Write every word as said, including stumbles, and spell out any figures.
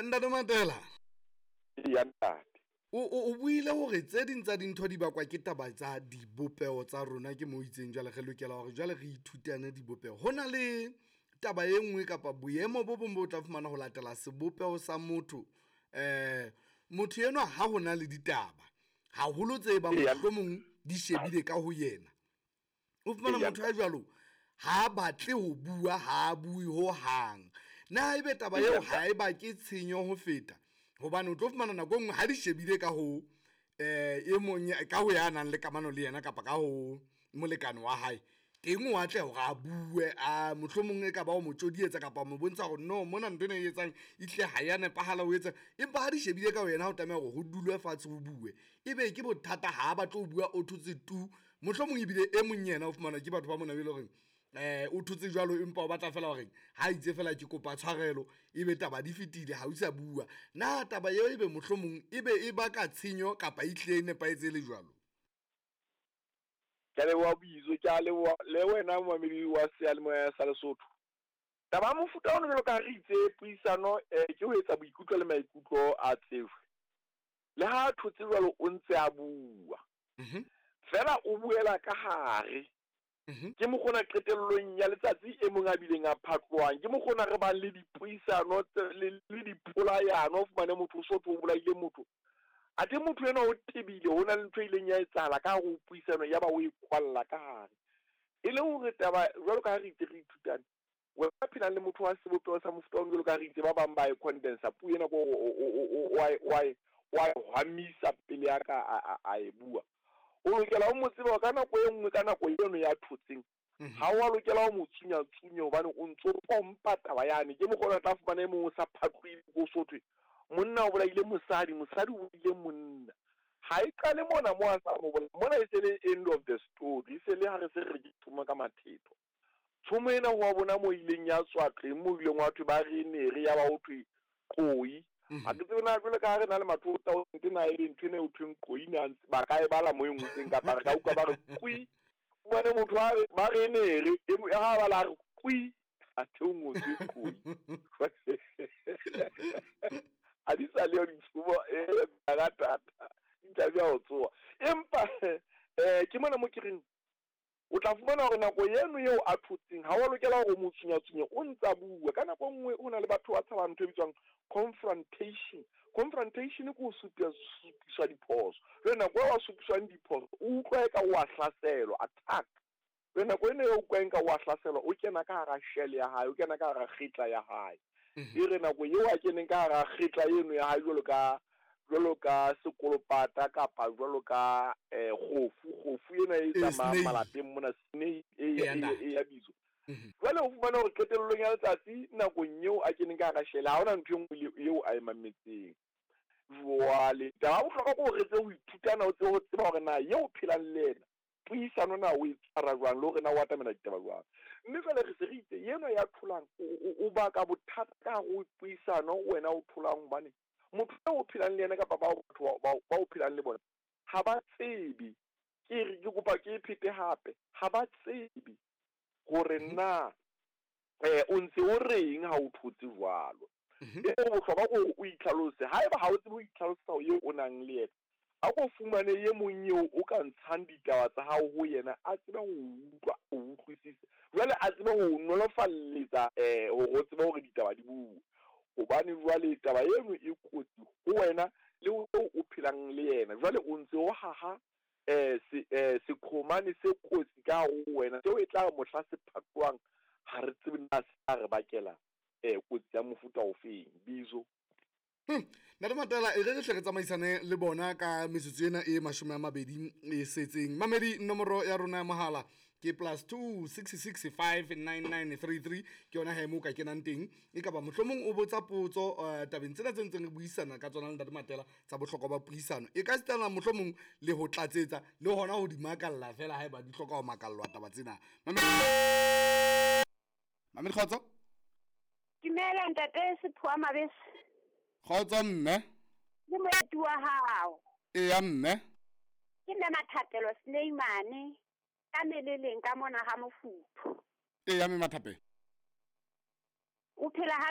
ntate Matela. Ya ntate. O o buile hore tse ding tsa dintho di bakwa ke taba tsa dibopeo tsa rona ke mo itseng jwale re lokela hore jwale re ithutane dibopeo. Hona le taba e nngwe kapa boemo bo bong bo tla fumana ho latela sebopeo sa motho. Eh motho enwa ha hona le ditaba haholo tse bang mohlomong di shebile ka ho yena. O fumana motho a jwalo ha batle ho bua ha bui ho hang. Na ebe taba eo ha e ba ke tshenyo ho feta. Hobane o tlo fumana nako nngwe ha di shebile ka ho eh e mong ka ho ya nang le kamano le yena kapa ka ho molekane wa hae teng o atle hore a bue a mohlomong e ka ba o mo tjodietsa kapa mo bontsha hore no mona ntwe ne etsang ihle ha ya nepahala ho etsa empa ha di shebile ka ho yena ho tlameha hore ho dulwe fatshe ho bue ebe ke bothata ha ba tlo bua o thutse tu mohlomong ebile e mong yena o fumana ke batho ba mona be le hore eh o thutse jwalo empa o batla fela hore ha itse fela ke kopa tshwarelo ebe taba di fitile ha o sa bua na taba eo ebe mohlomong ebe e ba ka tshenyo kapa ihle ne pa etse le jwalo Kale wa bizo tja le wa le wena mamedi wa sealemoya sa Lesotho taba mofuta ono jalo ka re itse puisano eh ke ho etsa boikutlo le maikutlo a tsefe le ha thotse jwalo o ntse a bua mhm fela o buela ka hare ke mo gona qetellong ya letsatsi e mong a bileng a phatlwang ke mo gona re ba le dipuisano le le dipolayano fumane motho o so tlo bolaile motho a te motho ena o tebile hona le ntho ileng ya etsala ka go puisano ya ba o ikwalla ka hare e le hore taba jwalo ka re itse re ithutane wa phela le motho wa sebopeo sa mofuta o jwalo ka re itse ba bang ba e condensa pu ena go wa wa wa hamisa pele ya ka a e bua o lokela o motseba ka nako e nngwe ka nako eno ya thotseng ha wa lokela o motsunya tsunyo hobane o ntso pompa taba yane ke mo gona tla fumana mo sa phatlwi go sothwe monna o bolaile mosadi mosadi o ile monna ha e kale mona mo a sa mo bona mona e se le end of the story se le ha re se re dituma ka mathetho tshomo ena wa bona mo ileng ya tswaqe mo ileng wa thwe ba re ne re ya ba ho thwe koi a ke tsena jwale ka re na le mathota o ntse na ile ntwe ne o thweng koi na ba ka e bala mo engweng ka ba re ka uka ba re kui bona motho ba re ne re e ha ba la re kui a the ngotse koi a di sa le di tsubo e ga tata ntse a tsoa empa eh ke mona mo ke reng o tla fumana hore nako yeno eo a thotseng ha wa lokela hore mo tsunya tsunya o ntsa bua ka nako nngwe o na le batho ba tshabang ntwe bitswang confrontation confrontation ke o supia supisa diphoso le nako wa supiswang diphoso o utlwa ka wa hlaselo attack le nako ene o kwa nka wa hlaselo o kena ka hara shell ya hae o kena ka hara khitla ya hae e re nako eo a keneng ka hara khitla eno ya hae jwalo ka jwalo ka sekolopata kapa jwalo ka eh khofu khofu ena e tsamaya malapeng mona snake e ya bizo jwale o fumana hore qetellong ya letsatsi nako nyeo a keneng ka hara shell ha hona ntho engwe eo a e mametseng jwale taba o hloka go re tse o ithutana o tse o tseba hore na yeo phelang le ena puisano na o itshwara jwang le hore na wa tamela ditaba jwang mme fela re se re itse yena ya tholang o ba ka bothata ka go puisano wena o tholang bane motho o phelang le yena ka baba batho ba o phelang le bona ha ba tsebe ke re ke kopa ke phete hape ha ba tsebe gore na eh o ntse o reng ha o thotse jwalo e o hloka go o itlhalose ha eba ha o tsebe o itlhalosa o ye o nang le yena a go fumane ye monyeo o ka ntshang ditaba tsa hao ho yena a tsebe go utlwa o utlwisisa jwale a tsebe go nolofalletsa eh go tsebe hore ditaba di bua hobane jwale taba eno e kotsi ho wena le o phelang le yena jwale o ntse o haha eh se eh se khomane se kotsi ka ho wena se o etla mohla se phatlwang ha re tsebe na sa re bakela eh kotsi ya mofuta o feng bizo Nna Matela e re re hle tsamaisane le bona ka metsotso ena e mashome a mabedi e setseng mamedi nomoro ya rona ya mohala ke plus two six six five nine nine three three ke yona ha mo ka kenang teng e ka ba mohlomong o botsa potso tabeng tsena tse ntseng re buisana ka tsona le Ntate Matela tsa bohlokwa ba puisano e ka tsena mohlomong le ho tlatsetsa le hona ho di makalla fela ha eba di hloka ho makallwa taba tsena mamedi mamedi khotso ke mela ntate Sephuwa Mabese khotso mme le moeti wa hao e ya mme ke nna Mathapelo Sneimane ka meleleng ka mona ha Mofuthu e ya me Mathape o phela